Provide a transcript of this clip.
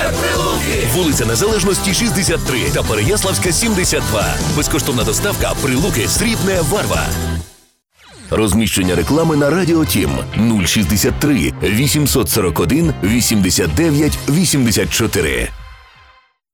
Супер Прилуки! Вулиця Незалежності, 63 та Переяславська, 72. Безкоштовна доставка. Прилуки, Срібне, Варва. Розміщення реклами на Радіо Тім 063 841 89 84.